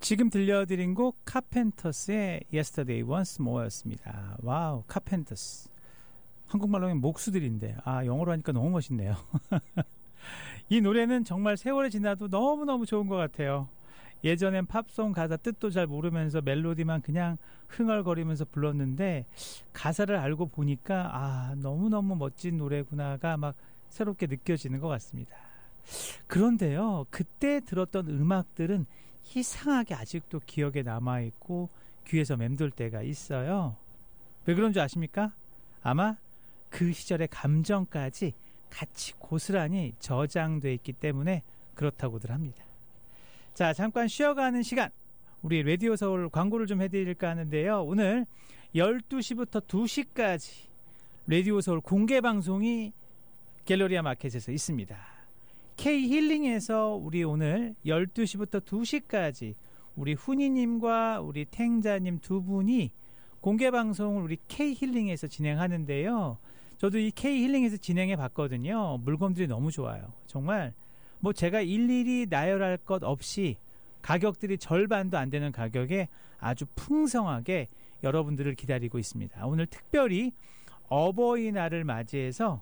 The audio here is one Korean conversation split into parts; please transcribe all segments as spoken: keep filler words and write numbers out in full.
지금 들려드린 곡 카펜터스의 Yesterday Once More였습니다. 와우, 카펜터스. 한국말로 하면 목수들인데 아 영어로 하니까 너무 멋있네요. 이 노래는 정말 세월이 지나도 너무너무 좋은 것 같아요. 예전엔 팝송 가사 뜻도 잘 모르면서 멜로디만 그냥 흥얼거리면서 불렀는데 가사를 알고 보니까 아 너무너무 멋진 노래구나가 막 새롭게 느껴지는 것 같습니다. 그런데요, 그때 들었던 음악들은 이상하게 아직도 기억에 남아있고 귀에서 맴돌 때가 있어요. 왜 그런 줄 아십니까? 아마 그 시절의 감정까지 같이 고스란히 저장돼 있기 때문에 그렇다고들 합니다. 자, 잠깐 쉬어가는 시간, 우리 라디오 서울 광고를 좀 해드릴까 하는데요. 오늘 열두 시부터 두 시까지 라디오 서울 공개 방송이 갤러리아 마켓에서 있습니다. K-힐링에서 우리 오늘 열두 시부터 두 시까지 우리 훈이님과 우리 탱자님 두 분이 공개 방송을 우리 K-힐링에서 진행하는데요. 저도 이 K-힐링에서 진행해 봤거든요. 물건들이 너무 좋아요. 정말 뭐 제가 일일이 나열할 것 없이 가격들이 절반도 안 되는 가격에 아주 풍성하게 여러분들을 기다리고 있습니다. 오늘 특별히 어버이날을 맞이해서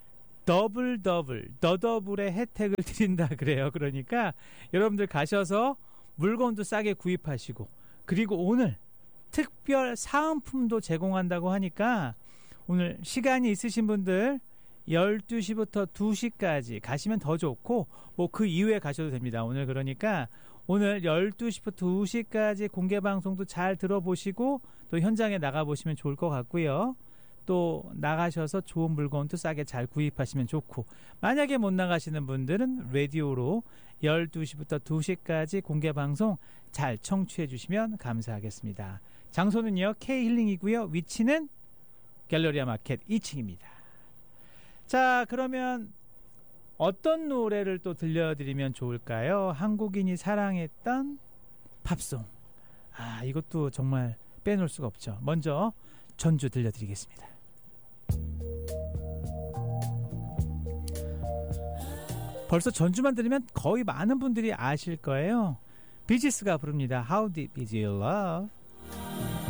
더블 더블 더더블의 혜택을 드린다 그래요. 그러니까 여러분들 가셔서 물건도 싸게 구입하시고, 그리고 오늘 특별 사은품도 제공한다고 하니까 오늘 시간이 있으신 분들 열두 시부터 두 시까지 가시면 더 좋고 뭐 그 이후에 가셔도 됩니다. 오늘 그러니까 오늘 열두 시부터 두 시까지 공개 방송도 잘 들어보시고 또 현장에 나가보시면 좋을 것 같고요. 또 나가셔서 좋은 물건도 싸게 잘 구입하시면 좋고, 만약에 못 나가시는 분들은 라디오로 열두 시부터 두 시까지 공개 방송 잘 청취해 주시면 감사하겠습니다. 장소는요 K-힐링이고요. 위치는 갤러리아 마켓 이 층입니다. 자, 그러면 어떤 노래를 또 들려드리면 좋을까요? 한국인이 사랑했던 팝송. 아, 이것도 정말 빼놓을 수가 없죠. 먼저 전주 들려드리겠습니다. 벌써 전주만 들으면 거의 많은 분들이 아실 거예요. 비지스가 부릅니다. How Deep Is Your Love?